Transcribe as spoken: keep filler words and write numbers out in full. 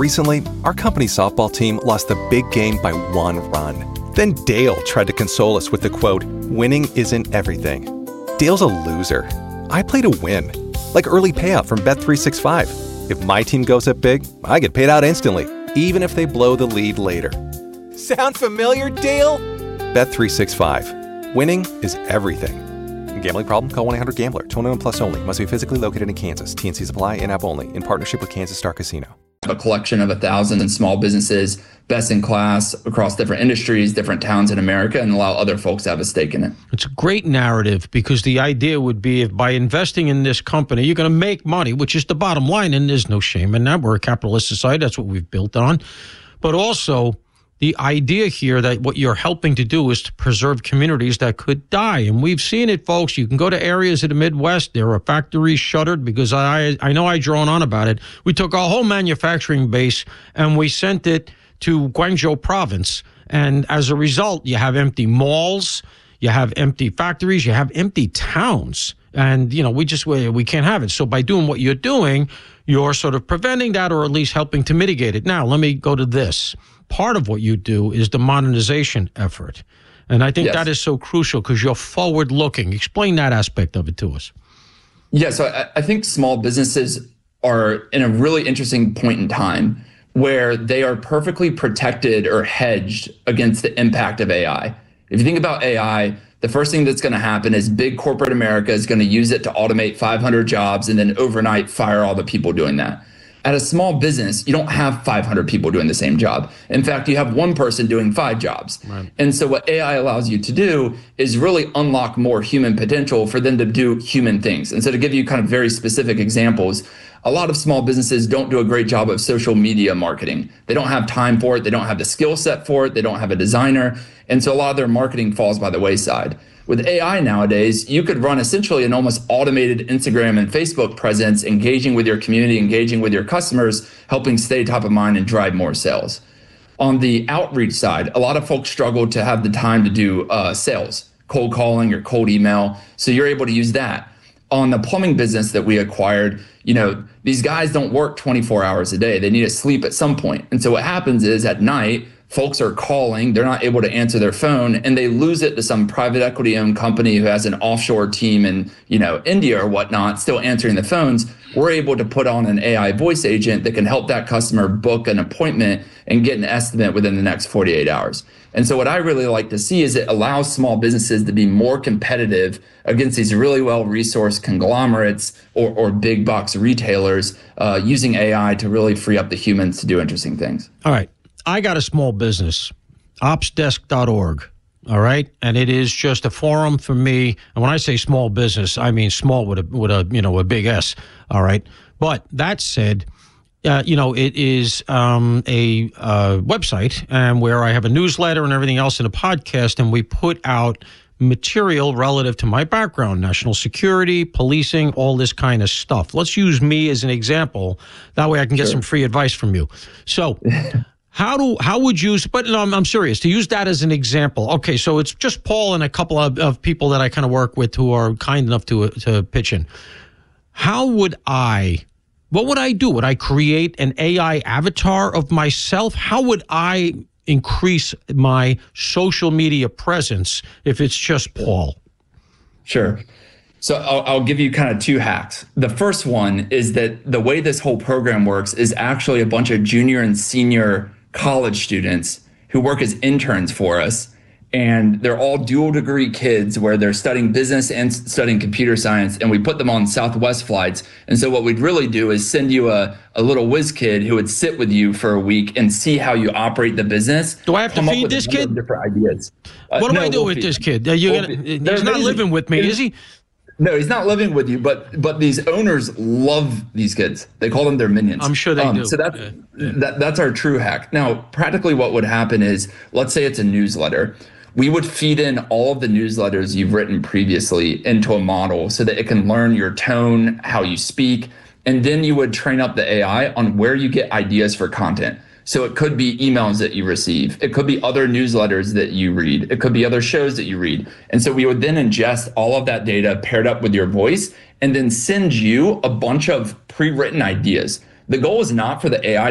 Recently, our company softball team lost the big game by one run. Then Dale tried to console us with the quote, "Winning isn't everything." Dale's a loser. I play to win. Like early payout from Bet three sixty-five. If my team goes up big, I get paid out instantly, even if they blow the lead later. Sound familiar, Dale? Bet three sixty-five. Winning is everything. Gambling problem? Call one eight hundred gambler. twenty-one plus only. Must be physically located in Kansas. T N Cs apply. In-app only. In partnership with Kansas Star Casino. A collection of a thousand small businesses, best in class across different industries, different towns in America, and allow other folks to have a stake in it. It's a great narrative, because the idea would be, if by investing in this company, you're going to make money, which is the bottom line, and there's no shame in that. We're a capitalist society. That's what we've built on. But also, the idea here that what you're helping to do is to preserve communities that could die. And we've seen it, folks. You can go to areas of the Midwest. There are factories shuttered, because I I know I drone on about it. We took our whole manufacturing base and we sent it to Guangzhou province. And as a result, you have empty malls, you have empty factories, you have empty towns. And, you know, we just, we, we can't have it. So by doing what you're doing, you're sort of preventing that, or at least helping to mitigate it. Now, let me go to this. Part of what you do is the modernization effort. And I think yes. that is so crucial, because you're forward looking. Explain that aspect of it to us. Yeah, so I, I think small businesses are in a really interesting point in time where they are perfectly protected or hedged against the impact of A I. If you think about A I, the first thing that's going to happen is big corporate America is going to use it to automate five hundred jobs and then overnight fire all the people doing that. At a small business, you don't have five hundred people doing the same job. In fact, you have one person doing five jobs. Right. And so what A I allows you to do is really unlock more human potential for them to do human things. And so to give you kind of very specific examples, a lot of small businesses don't do a great job of social media marketing. They don't have time for it. They don't have the skill set for it. They don't have a designer. And so a lot of their marketing falls by the wayside. With A I nowadays, you could run essentially an almost automated Instagram and Facebook presence, engaging with your community, engaging with your customers, helping stay top of mind and drive more sales. On the outreach side, a lot of folks struggle to have the time to do uh, sales, cold calling or cold email. So you're able to use that. On the plumbing business that we acquired, you know, these guys don't work twenty-four hours a day. They need to sleep at some point. And so what happens is at night, folks are calling, they're not able to answer their phone, and they lose it to some private equity owned company who has an offshore team in, you know, India or whatnot, still answering the phones. We're able to put on an A I voice agent that can help that customer book an appointment and get an estimate within the next forty-eight hours. And so what I really like to see is it allows small businesses to be more competitive against these really well-resourced conglomerates or, or big box retailers uh, using A I to really free up the humans to do interesting things. All right. I got a small business, ops desk dot org, all right? And it is just a forum for me. And when I say small business, I mean small with a, with a you know, a big S, all right? But that said, uh, you know, it is um, a uh, website and where I have a newsletter and everything else in a podcast, and we put out material relative to my background, national security, policing, all this kind of stuff. Let's use me as an example. That way I can get sure. some free advice from you. So how do how would you, but no, I'm, I'm serious, to use that as an example. Okay, so it's just Paul and a couple of, of people that I kind of work with who are kind enough to to pitch in. How would I, what would I do? Would I create an A I avatar of myself? How would I increase my social media presence if it's just Paul? Sure. So I'll, I'll give you kind of two hacks. The first one is that the way this whole program works is actually a bunch of junior and senior college students who work as interns for us. And they're all dual degree kids where they're studying business and studying computer science. And we put them on Southwest flights. And so what we'd really do is send you a, a little whiz kid who would sit with you for a week and see how you operate the business. Do I have to feed this kid? Different ideas. Uh, what do no, I do we'll with feed this him. kid? Are you We'll gonna, feed- he's they're not amazing. living with me, is he? No, he's not living with you, but but these owners love these kids. They call them their minions. I'm sure they um, do. So that's, Yeah, yeah. that, that's our true hack. Now, practically what would happen is, let's say it's a newsletter. We would feed in all of the newsletters you've written previously into a model so that it can learn your tone, how you speak, and then you would train up the A I on where you get ideas for content. So it could be emails that you receive. It could be other newsletters that you read. It could be other shows that you read. And so we would then ingest all of that data paired up with your voice and then send you a bunch of pre-written ideas. The goal is not for the A I